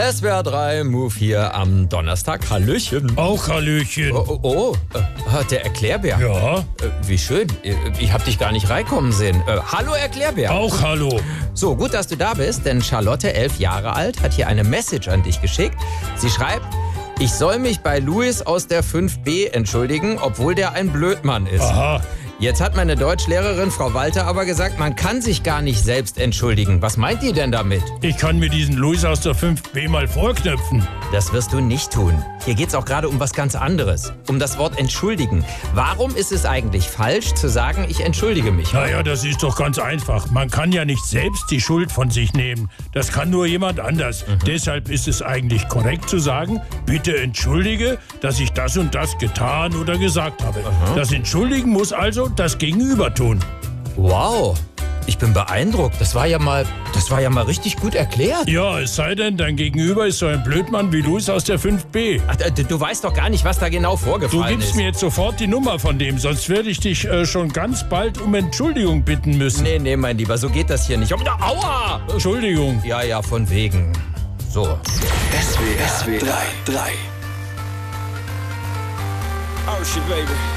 SWR 3 Move hier am Donnerstag. Hallöchen. Auch Hallöchen. Der Erklärbär. Ja, Wie schön. Ich hab dich gar nicht reinkommen sehen. Hallo Erklärbär. auch hallo. So, gut, dass du da bist, denn Charlotte, 11 Jahre alt, hat hier eine Message an dich geschickt. Sie schreibt, ich soll mich bei Luis aus der 5b entschuldigen, obwohl der ein Blödmann ist. Aha. Jetzt hat meine Deutschlehrerin Frau Walter aber gesagt, man kann sich gar nicht selbst entschuldigen. Was meint die denn damit? Ich kann mir diesen Luis aus der 5b mal vorknöpfen. Das wirst du nicht tun. Hier geht's auch gerade um was ganz anderes. Um das Wort entschuldigen. Warum ist es eigentlich falsch zu sagen, ich entschuldige mich? Naja, das ist doch ganz einfach. Man kann ja nicht selbst die Schuld von sich nehmen. Das kann nur jemand anders. Deshalb ist es eigentlich korrekt zu sagen, bitte entschuldige, dass ich das und das getan oder gesagt habe. Das Entschuldigen muss also das Gegenüber tun. Wow, ich bin beeindruckt. Das war ja mal richtig gut erklärt. Ja, es sei denn, dein Gegenüber ist so ein Blödmann wie Luis aus der 5b. Ach, du weißt doch gar nicht, was da genau Du vorgefallen gibst ist. mir jetzt sofort die Nummer von dem, sonst werde ich dich schon ganz bald um Entschuldigung bitten müssen. Nee, mein Lieber, so geht das hier nicht. Aua! Entschuldigung. Ja, von wegen. So. SWR 3. Oh shit, baby.